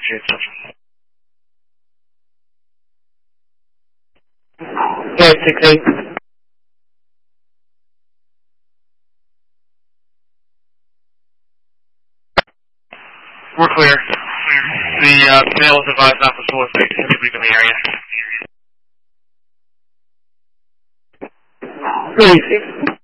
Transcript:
Yeah, 6-8. We're clear. The male was advised not to solicit any leave in the area. 36.